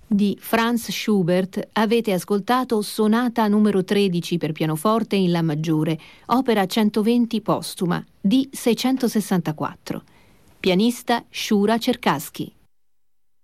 Di Franz Schubert avete ascoltato Sonata numero 13 per pianoforte in La maggiore, opera 120 postuma, D 664. Pianista Shura Cherkassky.